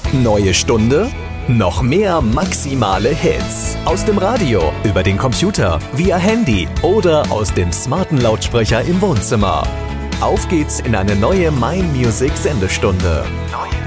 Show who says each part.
Speaker 1: Neue Stunde, noch mehr maximale Hits. Aus dem Radio, über den Computer, via Handy oder aus dem smarten Lautsprecher im Wohnzimmer. Auf geht's in eine neue Mein Music Sendestunde. Neue